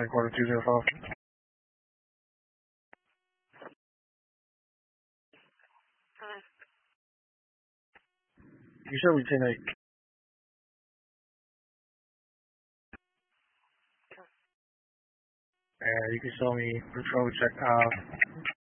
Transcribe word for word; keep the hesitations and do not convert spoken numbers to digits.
Quarter two zero five. You said we ten eight. Yeah, you can show me patrol check. Uh,